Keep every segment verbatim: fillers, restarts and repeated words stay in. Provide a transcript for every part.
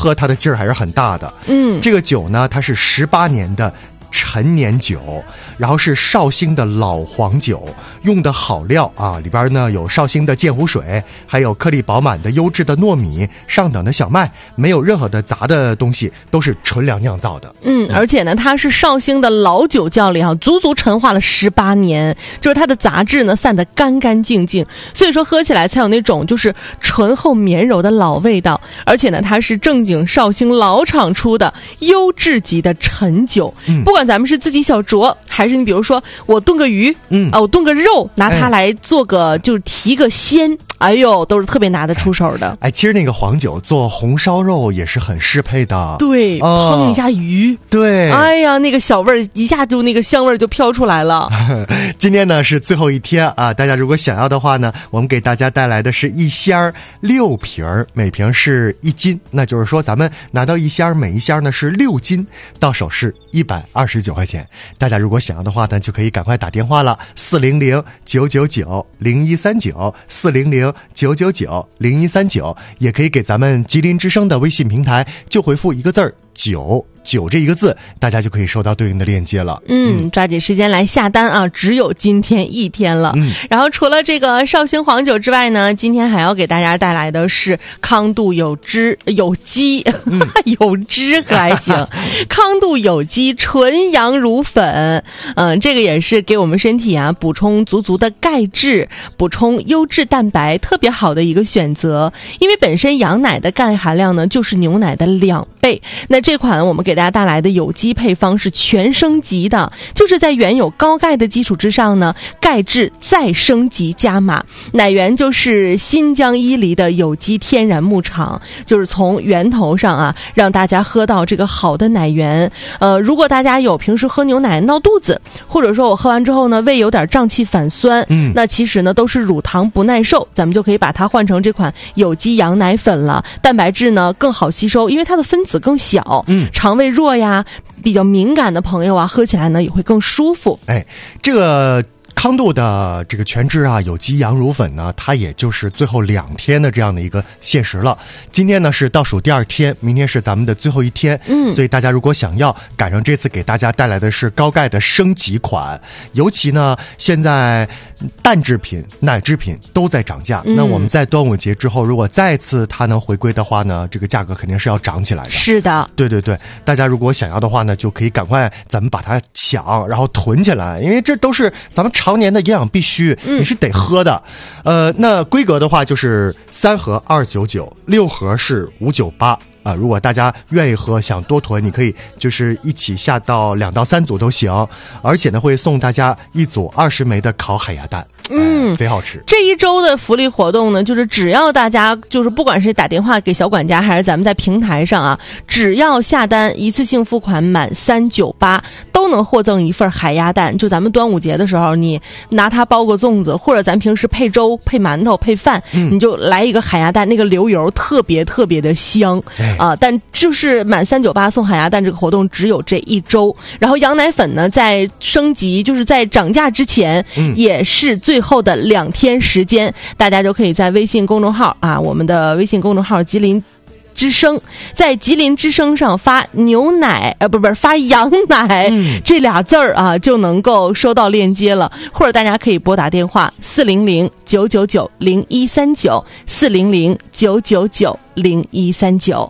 喝它的劲儿还是很大的。 嗯， 这个酒呢，它是十八年的陈年酒，然后是绍兴的老黄酒，用的好料啊，里边呢有绍兴的鉴湖水，还有颗粒饱满的优质的糯米，上等的小麦，没有任何的杂的东西，都是纯粮酿造的。 嗯，而且呢，它是绍兴的老酒窖里啊，足足陈化了十八年，就是它的杂质呢散得干干净净，所以说喝起来才有那种就是醇厚绵柔的老味道。而且呢，它是正经绍兴老厂出的优质级的陈酒，嗯、不管咱们是自己小酌，还是你比如说我炖个鱼，嗯啊，我炖个肉，拿它来做个、哎、就是提个鲜，哎呦，都是特别拿得出手的。 哎，其实那个黄酒做红烧肉也是很适配的。 对， 哦、 烹一下鱼， 对， 哎呀，那个小味儿一下就那个香味儿就飘出来了。 今天呢是最后一天啊，大家如果想要的话呢，我们给大家带来的是一箱六瓶，每瓶是一斤，那就是说咱们拿到一箱，每一箱呢是六斤，到手是一百二十九块钱。大家如果想要的话呢，就可以赶快打电话了，四零零九九九零一三九，四零零九九九零一三九，也可以给咱们吉林之声的微信平台就回复一个字儿九。九这一个字，大家就可以收到对应的链接了。 嗯，抓紧时间来下单啊！只有今天一天了。嗯，然后除了这个绍兴黄酒之外呢，今天还要给大家带来的是康度有汁有机，嗯、有汁可还行？康度有机纯羊乳粉，嗯，这个也是给我们身体啊补充足足的钙质，补充优质蛋白，特别好的一个选择。因为本身羊奶的钙含量呢就是牛奶的两倍，那这款我们给大家带来的有机配方是全升级的，就是在原有高钙的基础之上呢，钙质再升级加码。奶源就是新疆伊犁的有机天然牧场，就是从源头上啊，让大家喝到这个好的奶源。呃，如果大家有平时喝牛奶闹肚子，或者说我喝完之后呢，胃有点胀气反酸，嗯，那其实呢都是乳糖不耐受，咱们就可以把它换成这款有机羊奶粉了，蛋白质呢更好吸收，因为它的分子更小，嗯，肠胃弱呀，比较敏感的朋友啊，喝起来呢也会更舒服。 哎，这个康度的这个全脂啊有机羊乳粉呢，它也就是最后两天的这样的一个限时了。今天呢是倒数第二天，明天是咱们的最后一天，嗯，所以大家如果想要赶上这次给大家带来的是高钙的升级款，尤其呢现在蛋制品、奶制品都在涨价，嗯、那我们在端午节之后，如果再次它能回归的话呢，这个价格肯定是要涨起来的。 是的， 对对对，大家如果想要的话呢，就可以赶快咱们把它抢，然后囤起来，因为这都是咱们常年的营养必须，你是得喝的。嗯、呃，那规格的话就是三盒二九九，六盒是五九八。啊，如果大家愿意喝，想多囤，你可以就是一起下到两到三组都行，而且呢会送大家一组二十枚的烤海鸭蛋，嗯，哎、贼好吃。 这一周的福利活动呢，就是只要大家就是不管是打电话给小管家，还是咱们在平台上啊，只要下单一次性付款满三九八，都能获赠一份海鸭蛋。就咱们端午节的时候，你拿它包个粽子，或者咱平时配粥、配馒头、配饭，嗯、你就来一个海鸭蛋，那个流油特别特别的香。哎啊、呃，但就是满三九八送海鸭蛋这个活动只有这一周，然后羊奶粉呢在升级，就是在涨价之前，嗯、也是最后的两天时间，大家就可以在微信公众号啊，我们的微信公众号吉林之声，在吉林之声上发牛奶呃不不是发羊奶、嗯、这俩字儿啊，就能够收到链接了。或者大家可以拨打电话四零零九九九零一三九四零零九九九零一三九。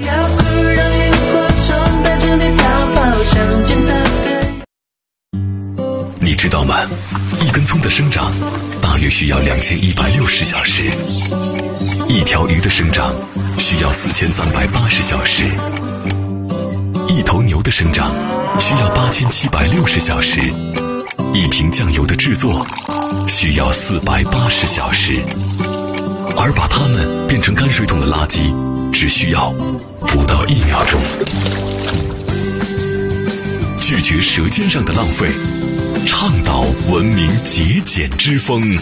你知道吗？一根葱的生长大约需要两千一百六十小时，一条鱼的生长需要四千三百八十小时，一头牛的生长需要八千七百六十小时，一瓶酱油的制作需要四百八十小时，而把它们变成泔水桶的垃圾只需要不到一秒钟。拒绝舌尖上的浪费，倡导文明节俭之风。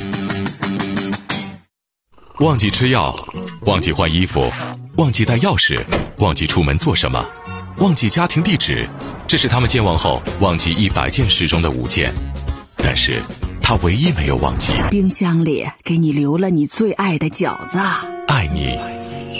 忘记吃药，忘记换衣服，忘记带钥匙，忘记出门做什么，忘记家庭地址，这是他们健忘后忘记一百件事中的五件。但是他唯一没有忘记， 冰箱里给你留了你最爱的饺子。 爱你